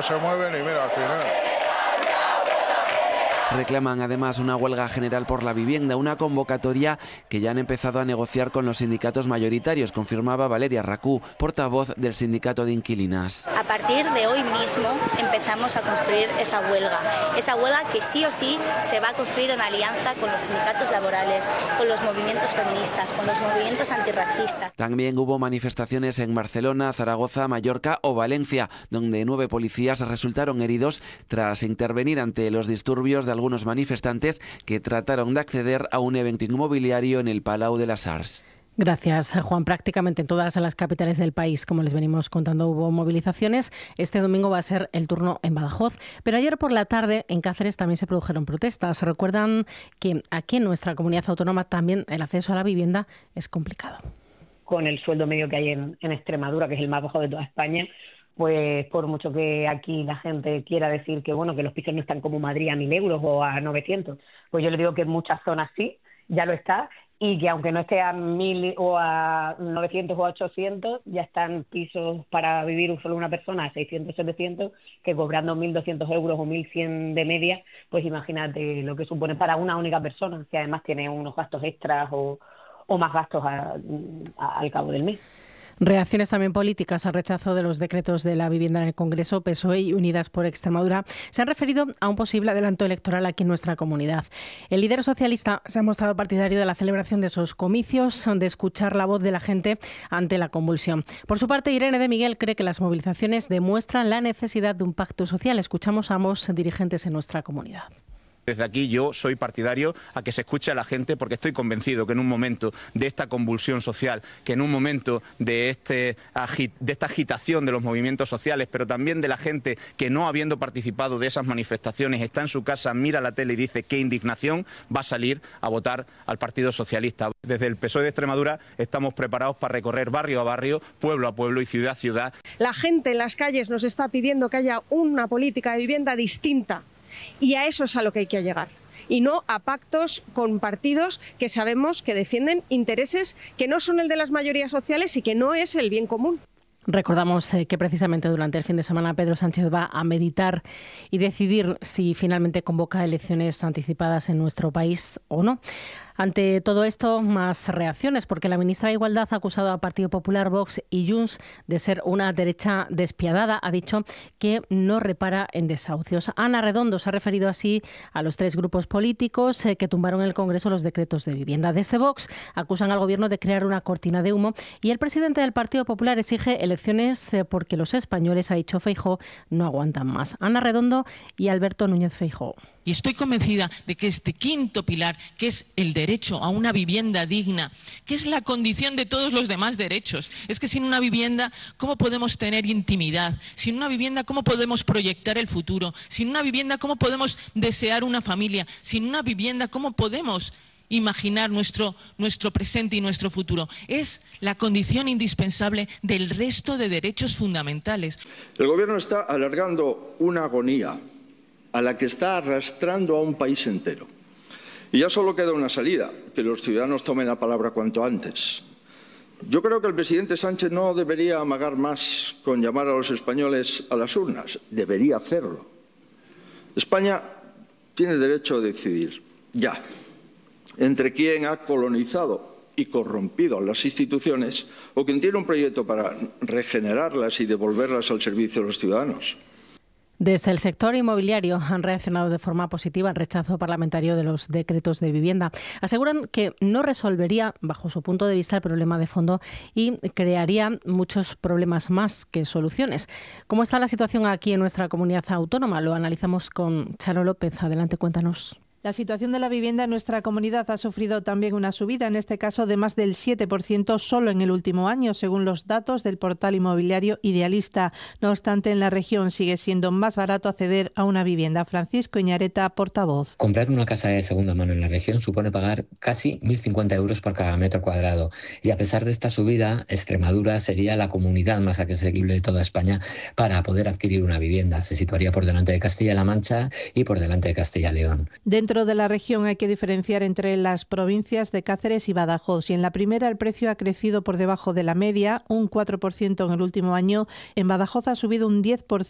no se mueven y mira, al final. Reclaman además una huelga general por la vivienda, una convocatoria que ya han empezado a negociar con los sindicatos mayoritarios, confirmaba Valeria Racú, portavoz del sindicato de inquilinas. A partir de hoy mismo empezamos a construir esa huelga que sí o sí se va a construir en alianza con los sindicatos laborales, con los movimientos feministas, con los movimientos antirracistas. También hubo manifestaciones en Barcelona, Zaragoza, Mallorca o Valencia, donde 9 policías resultaron heridos tras intervenir ante los disturbios de algunos manifestantes que trataron de acceder a un evento inmobiliario en el Palau de las Arts. Gracias, Juan. Prácticamente en todas las capitales del país, como les venimos contando, hubo movilizaciones. Este domingo va a ser el turno en Badajoz. Pero ayer por la tarde en Cáceres también se produjeron protestas. Recuerdan que aquí en nuestra comunidad autónoma también el acceso a la vivienda es complicado. Con el sueldo medio que hay en Extremadura, que es el más bajo de toda España, pues por mucho que aquí la gente quiera decir que bueno que los pisos no están como Madrid a 1.000 euros o a 900, pues yo le digo que en muchas zonas sí, ya lo está, y que aunque no esté a 1.000 o a 900 o a 800, ya están pisos para vivir solo una persona a 600, 700, que cobrando 1.200 euros o 1.100 de media, pues imagínate lo que supone para una única persona, que además tiene unos gastos extras o más gastos al cabo del mes. Reacciones también políticas al rechazo de los decretos de la vivienda en el Congreso. PSOE y Unidas por Extremadura se han referido a un posible adelanto electoral aquí en nuestra comunidad. El líder socialista se ha mostrado partidario de la celebración de esos comicios, de escuchar la voz de la gente ante la convulsión. Por su parte, Irene de Miguel cree que las movilizaciones demuestran la necesidad de un pacto social. Escuchamos a ambos dirigentes en nuestra comunidad. Desde aquí yo soy partidario a que se escuche a la gente, porque estoy convencido que en un momento de esta convulsión social, que en un momento de esta agitación de los movimientos sociales, pero también de la gente que no habiendo participado de esas manifestaciones está en su casa, mira la tele y dice qué indignación, va a salir a votar al Partido Socialista. Desde el PSOE de Extremadura estamos preparados para recorrer barrio a barrio, pueblo a pueblo y ciudad a ciudad. La gente en las calles nos está pidiendo que haya una política de vivienda distinta. Y a eso es a lo que hay que llegar. Y no a pactos con partidos que sabemos que defienden intereses que no son el de las mayorías sociales y que no es el bien común. Recordamos que precisamente durante el fin de semana Pedro Sánchez va a meditar y decidir si finalmente convoca elecciones anticipadas en nuestro país o no. Ante todo esto, más reacciones, porque la ministra de Igualdad ha acusado a Partido Popular, Vox y Junts de ser una derecha despiadada. Ha dicho que no repara en desahucios. Ana Redondo se ha referido así a los 3 grupos políticos que tumbaron en el Congreso los decretos de vivienda. Desde Vox acusan al Gobierno de crear una cortina de humo y el presidente del Partido Popular exige elecciones porque los españoles, ha dicho Feijóo, no aguantan más. Ana Redondo y Alberto Núñez Feijóo. Y estoy convencida de que este quinto pilar, que es el derecho a una vivienda digna, que es la condición de todos los demás derechos, es que sin una vivienda, ¿cómo podemos tener intimidad? Sin una vivienda, ¿cómo podemos proyectar el futuro? Sin una vivienda, ¿cómo podemos desear una familia? Sin una vivienda, ¿cómo podemos imaginar nuestro presente y nuestro futuro? Es la condición indispensable del resto de derechos fundamentales. El Gobierno está alargando una agonía a la que está arrastrando a un país entero. Y ya solo queda una salida, que los ciudadanos tomen la palabra cuanto antes. Yo creo que el presidente Sánchez no debería amagar más con llamar a los españoles a las urnas. Debería hacerlo. España tiene derecho a decidir, ya, entre quien ha colonizado y corrompido las instituciones o quien tiene un proyecto para regenerarlas y devolverlas al servicio de los ciudadanos. Desde el sector inmobiliario han reaccionado de forma positiva al rechazo parlamentario de los decretos de vivienda. Aseguran que no resolvería, bajo su punto de vista, el problema de fondo y crearía muchos problemas más que soluciones. ¿Cómo está la situación aquí en nuestra comunidad autónoma? Lo analizamos con Charo López. Adelante, cuéntanos. La situación de la vivienda en nuestra comunidad ha sufrido también una subida, en este caso de más del 7% solo en el último año, según los datos del portal inmobiliario Idealista. No obstante, en la región sigue siendo más barato acceder a una vivienda. Francisco Iñareta, portavoz. Comprar una casa de segunda mano en la región supone pagar casi 1.050 euros por cada metro cuadrado. Y a pesar de esta subida, Extremadura sería la comunidad más asequible de toda España para poder adquirir una vivienda. Se situaría por delante de Castilla-La Mancha y por delante de Castilla-León. Dentro de la región hay que diferenciar entre las provincias de Cáceres y Badajoz. Y en la primera el precio ha crecido por debajo de la media, un 4% en el último año. En Badajoz ha subido un 10%.